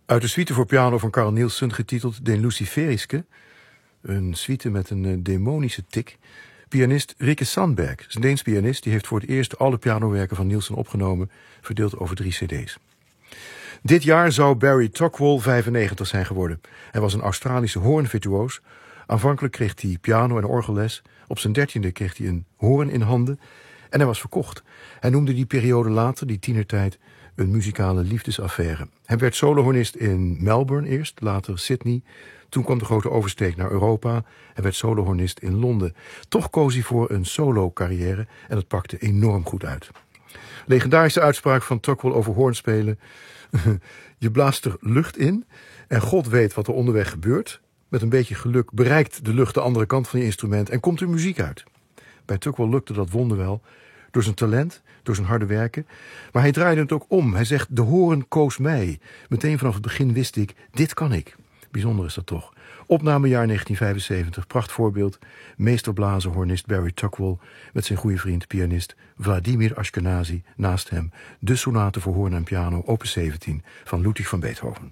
Uit de suite voor piano van Carl Nielsen, getiteld Den Luciferiske, een suite met een demonische tik. Pianist Rikke Sandberg, een Deens pianist, die heeft voor het eerst alle pianowerken van Nielsen opgenomen, verdeeld over 3 cd's. Dit jaar zou Barry Tockwell 95 zijn geworden. Hij was een Australische hoornvirtuoos. Aanvankelijk kreeg hij piano- en orgelles. Op zijn 13e kreeg hij een hoorn in handen. En hij was verkocht. Hij noemde die periode later, die tienertijd, een muzikale liefdesaffaire. Hij werd solohornist in Melbourne eerst, later Sydney. Toen kwam de grote oversteek naar Europa. Hij werd solohornist in Londen. Toch koos hij voor een solo-carrière en dat pakte enorm goed uit. Legendarische uitspraak van Tockwell over hoornspelen. Je blaast er lucht in en God weet wat er onderweg gebeurt. Met een beetje geluk bereikt de lucht de andere kant van je instrument en komt er muziek uit. Bij Tockwell lukte dat wonderwel. Door zijn talent, door zijn harde werken. Maar hij draaide het ook om. Hij zegt, de hoorn koos mij. Meteen vanaf het begin wist ik, dit kan ik. Bijzonder is dat toch. Opnamejaar 1975, prachtvoorbeeld. Meesterblazer hornist Barry Tockwell met zijn goede vriend pianist Vladimir Ashkenazy naast hem. De sonate voor hoorn en piano, opus 17 van Ludwig van Beethoven.